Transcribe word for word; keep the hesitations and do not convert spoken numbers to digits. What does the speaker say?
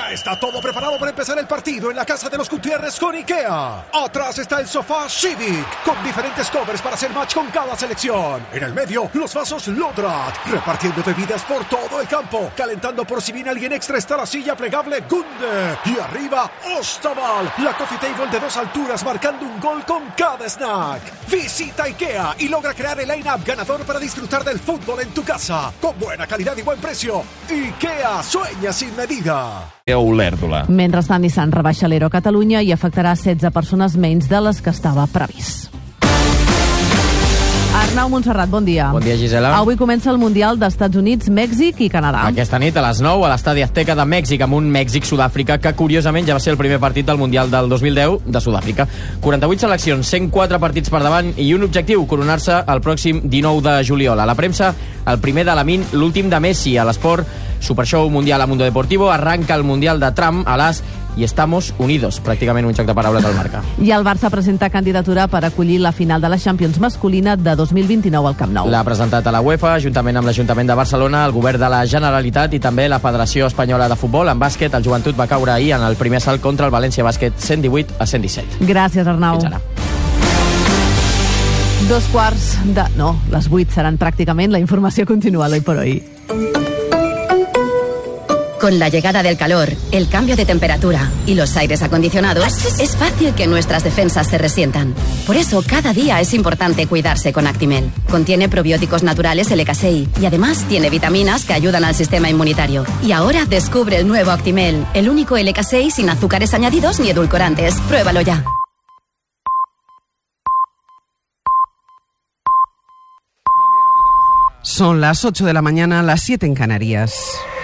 Ya está todo preparado para empezar el partido en la casa de los Gutiérrez con IKEA. Atrás está el sofá Civic, con diferentes covers para hacer match con cada selección. En el medio, los vasos Lodrat, repartiendo bebidas por todo el campo. Calentando por si viene alguien extra está la silla plegable Gunde. Y arriba, Ostaval, la coffee table de dos alturas marcando un gol con cada snack. Visita IKEA y logra crear el line-up ganador para disfrutar del fútbol en tu casa. Con buena calidad y buen precio. IKEA, sueña sin medida. Olèrdola. Mentrestant, Nissan rebaixa l'E R O a Catalunya i afectarà setze persones menys de les que estava previst. Arnau Montserrat, bon dia. Bon dia, Gisela. Avui comença el Mundial d'Estats Units, Mèxic i Canadà. Aquesta nit a les nou a l'Estadi Azteca de Mèxic, amb un Mèxic-Sud-àfrica que curiosament ja va ser el primer partit del Mundial del dos mil deu de Sud-àfrica. quaranta-vuit seleccions, cent quatre partits per davant i un objectiu, coronar-se el pròxim dinou de juliol. A la premsa, el primer de Lamin, l'últim de Messi. A l'esport, Super Show Mundial a Mundo Deportivo, arranca el Mundial de Trump a l'As i estamos unidos, pràcticament un joc de paraules al Marca. I el Barça presenta candidatura per acollir la final de la Champions masculina de dos mil vint-i-nou al Camp Nou. L'ha presentat a la UEFA, juntament amb l'Ajuntament de Barcelona, el Govern de la Generalitat i també la Federació Espanyola de Futbol. En bàsquet, el Joventut va caure ahir en el primer assalt contra el València Bàsquet, cent divuit a cent disset. Gràcies, Arnau. Fins ara. Dos quarts de... No, les vuit seran pràcticament. La informació continua l'Hoy por Hoy. Con la llegada del calor, el cambio de temperatura y los aires acondicionados, es fácil que nuestras defensas se resientan. Por eso, cada día es importante cuidarse con Actimel. Contiene probióticos naturales L K seis y además tiene vitaminas que ayudan al sistema inmunitario. Y ahora descubre el nuevo Actimel, el único L K seis sin azúcares añadidos ni edulcorantes. Pruébalo ya. Son las ocho de la mañana, las siete en Canarias.